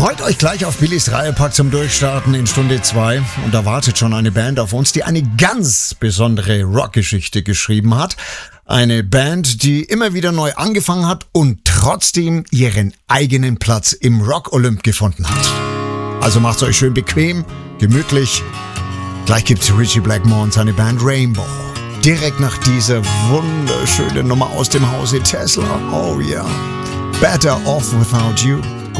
Freut euch gleich auf Billys Dreierpack zum Durchstarten in Stunde 2. Und da wartet schon eine Band auf uns, die eine ganz besondere Rockgeschichte geschrieben hat. Eine Band, die immer wieder neu angefangen hat und trotzdem ihren eigenen Platz im Rock-Olymp gefunden hat. Also macht's euch schön bequem, gemütlich. Gleich gibt's Ritchie Blackmore und seine Band Rainbow. Direkt nach dieser wunderschönen Nummer aus dem Hause Tesla. Oh ja. Yeah. Better Off Without You.